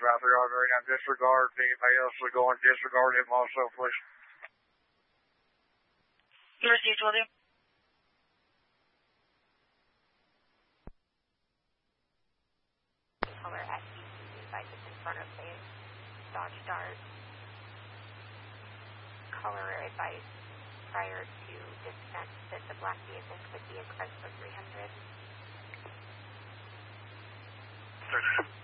about 3 hours right now. Disregard. Anybody else is going, disregard him also, please. Received, will do. Color SUV by just in front of the Dodge Dart. Color advice prior to descent that the black vehicle could be a Chrysler 300.